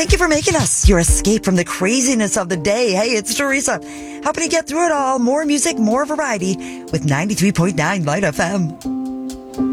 Thank you for making us your escape from the craziness of the day. Hey, it's Teresa, helping you get through it all. More music, more variety with 93.9 Light FM.